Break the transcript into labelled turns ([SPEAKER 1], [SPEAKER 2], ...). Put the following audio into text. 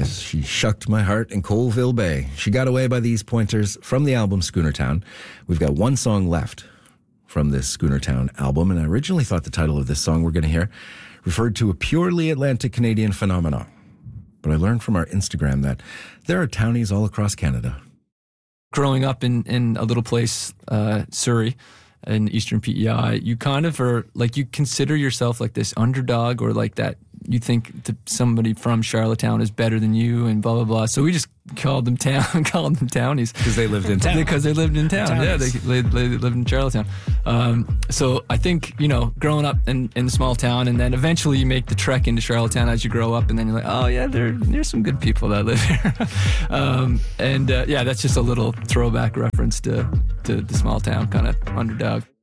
[SPEAKER 1] She Shucked My Heart in Colville Bay. She Got Away by These Pointers from the album Schoonertown. We've got one song left from this Schoonertown album, and I originally thought the title of this song we're going to hear referred to a purely Atlantic Canadian phenomenon. But I learned from our Instagram that there are townies all across Canada.
[SPEAKER 2] Growing up in a little place, Surrey, in Eastern PEI, you kind of are like, you consider yourself like this underdog, or like that you think somebody from Charlottetown is better than you, and blah blah blah. So we just called them townies
[SPEAKER 1] Because they lived in town.
[SPEAKER 2] Because they lived in town. Yeah, they lived in Charlottetown. So I think, growing up in a small town, and then eventually you make the trek into Charlottetown as you grow up, and then you're like, oh yeah, there's some good people that live here. That's just a little throwback reference to the small town kind of underdog.